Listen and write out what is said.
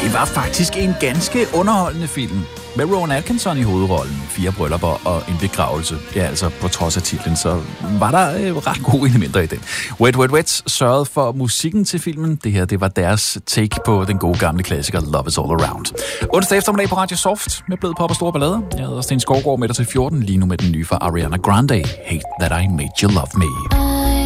Det var faktisk en ganske underholdende film. Med Rowan Atkinson i hovedrollen, 4 bryllupper og en begravelse. Ja, altså på trods af titlen, så var der ret gode elementer i den. Wet Wet Wet sørgede for musikken til filmen. Det her, det var deres take på den gode gamle klassiker Love Is All Around. Onsdag eftermiddag på Radio Soft med blød pop og store ballader. Jeg hedder Sten Skovgaard med dig til 14, lige nu med den nye fra Ariana Grande. Hate That I Made You Love Me.